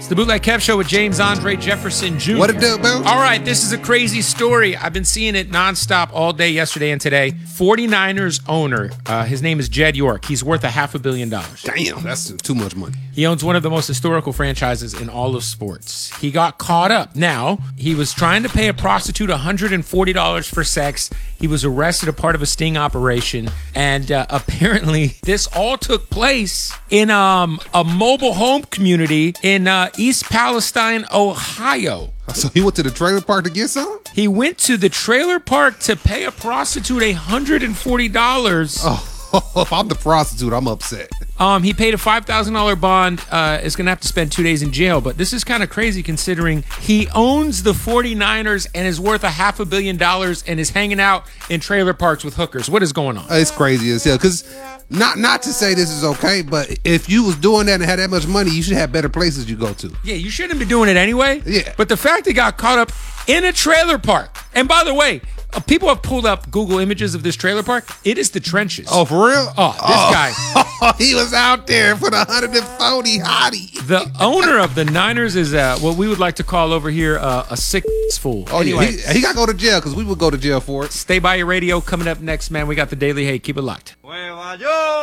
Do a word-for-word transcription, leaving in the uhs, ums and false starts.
It's the Bootleg Kev Show with James Andre Jefferson Junior What it do, boo? All right, this is a crazy story. I've been seeing it nonstop all day yesterday and today. forty-niners owner, uh, his name is Jed York. He's worth a half a billion dollars. Damn, that's too much money. He owns one of the most historical franchises in all of sports. He got caught up. Now, he was trying to pay a prostitute one hundred forty dollars for sex. He was arrested, a part of a sting operation. And uh, apparently, this all took place in um, a mobile home community in uh, East Palestine, Ohio. So he went to the trailer park to get some? He went to the trailer park to pay a prostitute one hundred forty dollars. Oh. If I'm the prostitute, I'm upset. Um, he paid a five thousand dollars bond. Uh, is going to have to spend two days in jail. But this is kind of crazy considering he owns the forty-niners and is worth a half a billion dollars and is hanging out in trailer parks with hookers. What is going on? It's crazy as hell. Because not not to say this is okay, but if you was doing that and had that much money, you should have better places you go to. Yeah, you shouldn't be doing it anyway. Yeah. But the fact he got caught up in a trailer park. And by the way, Uh, people have pulled up Google images of this trailer park. It is the trenches. Oh, for real? Oh, this oh. guy. He was out there for the one hundred forty hottie. The owner of the Niners is uh, what we would like to call over here uh, a sick fool. Oh, anyway, yeah. He, he got to go to jail because we would go to jail for it. Stay by your radio. Coming up next, man, we got the Daily Hate. Keep it locked.